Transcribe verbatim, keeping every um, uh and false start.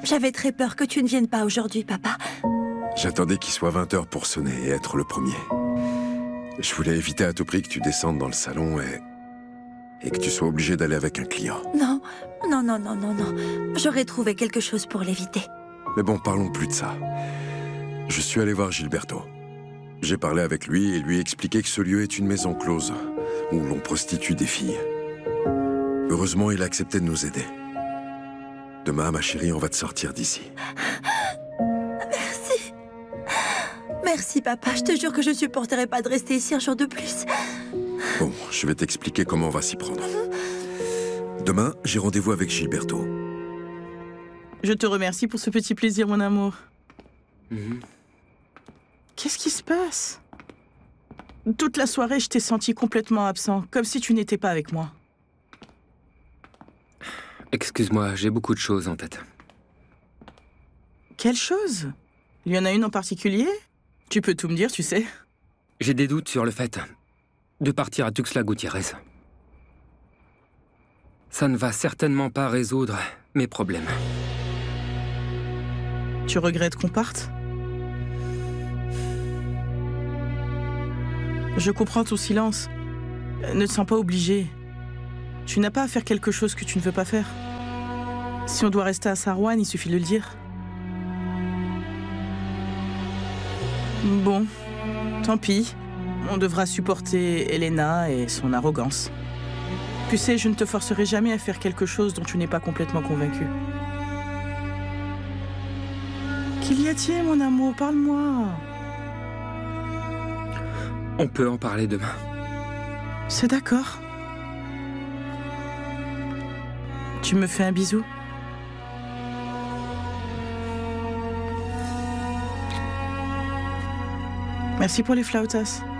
J'avais très peur que tu ne viennes pas aujourd'hui, papa. J'attendais qu'il soit vingt heures pour sonner et être le premier. Je voulais éviter à tout prix que tu descendes dans le salon et... et que tu sois obligé d'aller avec un client. Non, non, non, non, non, non. J'aurais trouvé quelque chose pour l'éviter. Mais bon, parlons plus de ça. Je suis allé voir Gilberto. J'ai parlé avec lui et lui expliqué que ce lieu est une maison close, où l'on prostitue des filles. Heureusement, il a accepté de nous aider. Demain, ma chérie, on va te sortir d'ici. Merci. Merci, papa. Je te jure que je ne supporterai pas de rester ici un jour de plus. Bon, je vais t'expliquer comment on va s'y prendre. Demain, j'ai rendez-vous avec Gilberto. Je te remercie pour ce petit plaisir, mon amour. Mm-hmm. Qu'est-ce qui se passe? Toute la soirée, je t'ai senti complètement absent, comme si tu n'étais pas avec moi. Excuse-moi, j'ai beaucoup de choses en tête. Quelle chose? Il y en a une en particulier? Tu peux tout me dire, tu sais. J'ai des doutes sur le fait de partir à Tuxtla Gutiérrez. Ça ne va certainement pas résoudre mes problèmes. Tu regrettes qu'on parte? Je comprends ton silence. Ne te sens pas obligé. Tu n'as pas à faire quelque chose que tu ne veux pas faire. Si on doit rester à Sarouane, il suffit de le dire. Bon, tant pis. On devra supporter Elena et son arrogance. Tu sais, je ne te forcerai jamais à faire quelque chose dont tu n'es pas complètement convaincu. Qu'il y a-t-il, mon amour? Parle-moi. On peut en parler demain. C'est d'accord. Tu me fais un bisou? Merci pour les flautas.